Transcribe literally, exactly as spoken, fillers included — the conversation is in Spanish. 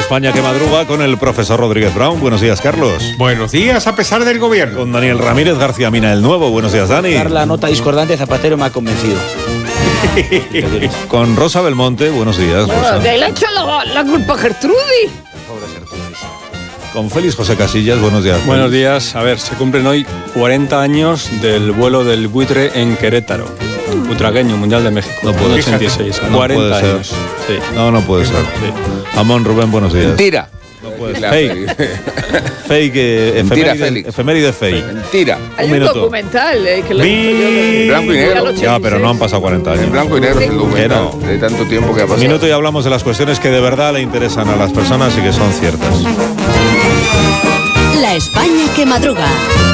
España que madruga con el profesor Rodríguez Brown. Buenos días, Carlos. Buenos días, a pesar del gobierno. Con Daniel Ramírez García Mina, el nuevo. Buenos días, Dani. Dar la nota discordante, Zapatero me ha convencido. Con Rosa Belmonte. Buenos días, Bueno, Rosa. de ahí le ha hecho la, la culpa a Gertrudis. Pobre Gertrudis. Con Félix José Casillas. Buenos días, Félix. Buenos días. A ver, se cumplen hoy cuarenta años del vuelo del buitre en Querétaro. Butragueño, Mundial de México. No puede ochenta y seis. ser. No cuarenta puede ser. años. Sí. No, no puede ser. Sí. Amón Rubén, buenos días. Mentira. No puede ser. La- Fake. Fake. eh, Mentira, efeméride, Félix. efeméride fake. Mentira. Hay Un un, minuto. documental eh, que lo he Mi- visto yo. En blanco y negro. Ya, pero no han pasado cuarenta años. En blanco y negro es el documental Que no. de tanto tiempo que ha Un pasado. minuto y hablamos de las cuestiones que de verdad le interesan a las personas y que son ciertas. La España que madruga.